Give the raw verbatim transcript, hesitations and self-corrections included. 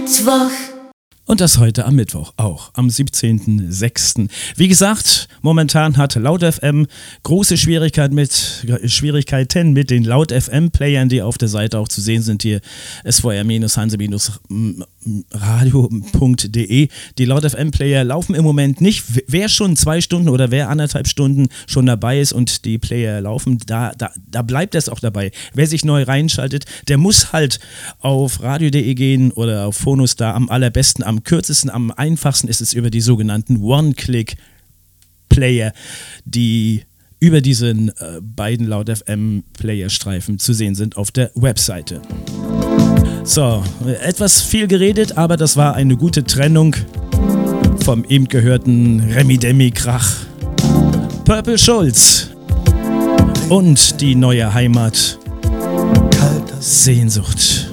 Mittwoch. Und das heute am Mittwoch, auch am siebzehnten sechsten Wie gesagt, momentan hat Laut F M große Schwierigkeiten mit, Schwierigkeiten mit den Laut F M-Playern, die auf der Seite auch zu sehen sind. Hier S V R Hanse Radio punkt de. Die Laut F M-Player laufen im Moment nicht. Wer schon zwei Stunden oder wer anderthalb Stunden schon dabei ist und die Player laufen, da, da, da bleibt es auch dabei. Wer sich neu reinschaltet, der muss halt auf radio punkt de gehen oder auf Phonostar. Am allerbesten, am kürzesten, am einfachsten ist es über die sogenannten One-Click-Player, die über diesen äh, beiden Laut F M-Player-Streifen zu sehen sind auf der Webseite. So, etwas viel geredet, aber das war eine gute Trennung vom eben gehörten Remi-Demi-Krach. Purple Schulz und die neue Heimat Sehnsucht.